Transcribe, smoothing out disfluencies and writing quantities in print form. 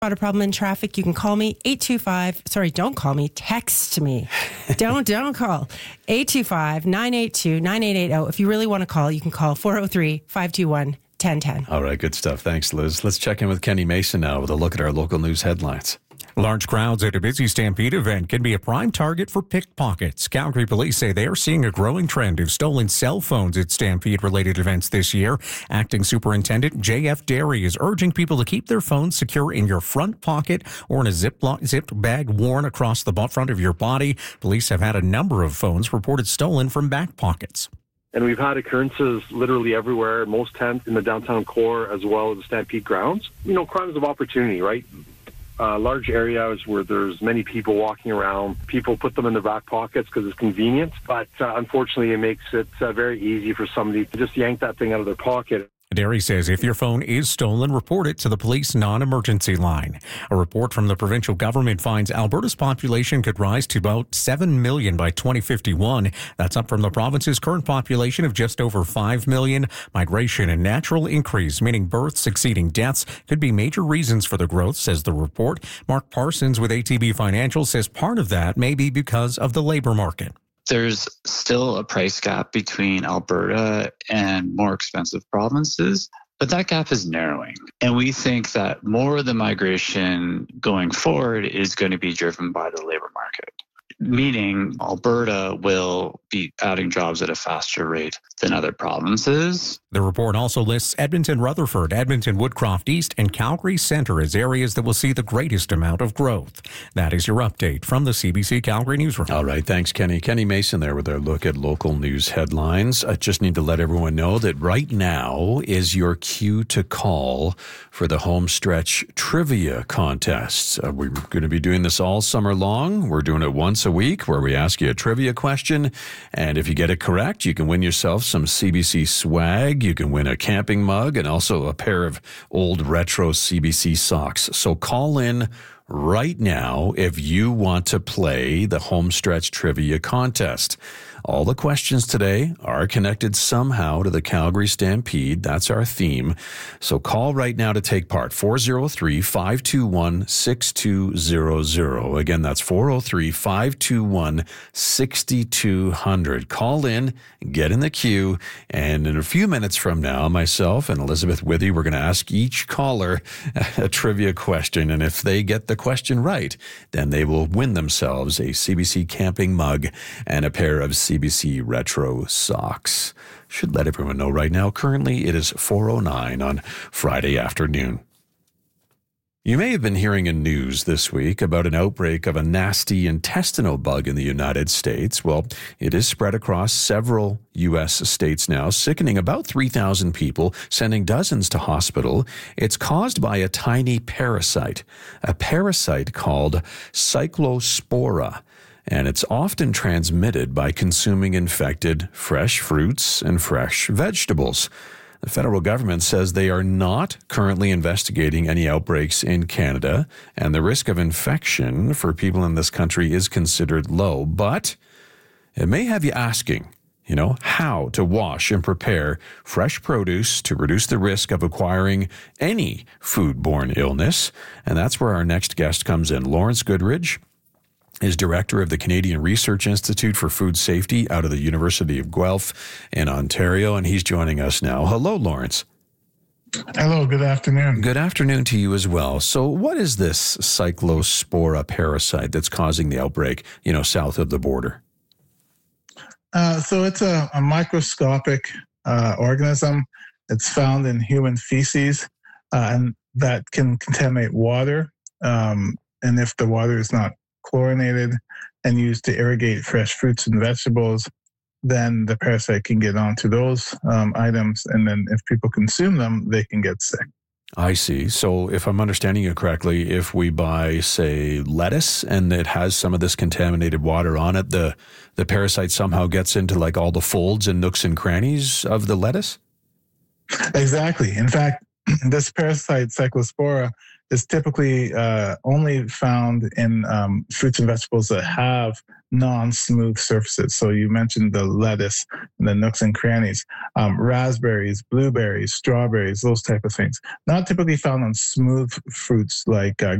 Got a problem in traffic, you can call me 825. Sorry, don't call me. Text me. Don't call 825-982-9880. If you really want to call, you can call 403-521-1010. All right, good stuff. Thanks, Liz. Let's check in with Kenny Mason now with a look at our local news headlines. Large crowds at a busy Stampede event can be a prime target for pickpockets. Calgary police say they are seeing a growing trend of stolen cell phones at Stampede-related events this year. Acting Superintendent J.F. Derry is urging people to keep their phones secure in your front pocket or in a zipped bag worn across the front of your body. Police have had a number of phones reported stolen from back pockets. And we've had occurrences literally everywhere, most tents in the downtown core as well as the Stampede grounds. Crimes of opportunity, right? Large areas where there's many people walking around, people put them in their back pockets because it's convenient. But unfortunately, it makes it very easy for somebody to just yank that thing out of their pocket. Derry says if your phone is stolen, report it to the police non-emergency line. A report from the provincial government finds Alberta's population could rise to about 7 million by 2051. That's up from the province's current population of just over 5 million. Migration and natural increase, meaning births exceeding deaths, could be major reasons for the growth, says the report. Mark Parsons with ATB Financial says part of that may be because of the labor market. There's still a price gap between Alberta and more expensive provinces, but that gap is narrowing. And we think that more of the migration going forward is going to be driven by the labor market, meaning Alberta will be adding jobs at a faster rate than other provinces. The report also lists Edmonton Rutherford, Edmonton Woodcroft East, and Calgary Centre as areas that will see the greatest amount of growth. That is your update from the CBC Calgary Newsroom. All right, thanks, Kenny. Kenny Mason there with our look at local news headlines. I just need to let everyone know that right now is your cue to call for the Homestretch Trivia Contest. We're going to be doing this all summer long. We're doing it once a week where we ask you a trivia question, and if you get it correct, you can win yourself some CBC swag. You can win a camping mug and also a pair of old retro CBC socks. So call in right now if you want to play the Homestretch Trivia Contest. All the questions today are connected somehow to the Calgary Stampede. That's our theme. So call right now to take part. 403-521-6200. Again, that's 403-521-6200. Call in, get in the queue, and in a few minutes from now, myself and Elizabeth Withy, we're going to ask each caller a trivia question. And if they get the question right, then they will win themselves a CBC camping mug and a pair of CBC retro socks. Should let everyone know right now. Currently, it is 4:09 on Friday afternoon. You may have been hearing in news this week about an outbreak of a nasty intestinal bug in the United States. Well, it is spread across several U.S. states now, sickening about 3,000 people, sending dozens to hospital. It's caused by a tiny parasite, a parasite called Cyclospora. And it's often transmitted by consuming infected fresh fruits and fresh vegetables. The federal government says they are not currently investigating any outbreaks in Canada, and the risk of infection for people in this country is considered low. But it may have you asking, how to wash and prepare fresh produce to reduce the risk of acquiring any foodborne illness. And that's where our next guest comes in. Lawrence Goodridge is director of the Canadian Research Institute for Food Safety out of the University of Guelph in Ontario, and he's joining us now. Hello, Lawrence. Hello, good afternoon. Good afternoon to you as well. So what is this Cyclospora parasite that's causing the outbreak, south of the border? So it's a microscopic organism. It's found in human feces, and that can contaminate water. And if the water is not chlorinated and used to irrigate fresh fruits and vegetables, then the parasite can get onto those items, and then if people consume them, they can get sick. I see. So if I'm understanding you correctly, if we buy, say, lettuce and it has some of this contaminated water on it, the parasite somehow gets into like all the folds and nooks and crannies of the lettuce? Exactly. In fact, this parasite, Cyclospora, is typically only found in fruits and vegetables that have non-smooth surfaces. So you mentioned the lettuce and the nooks and crannies, raspberries, blueberries, strawberries, those type of things. Not typically found on smooth fruits like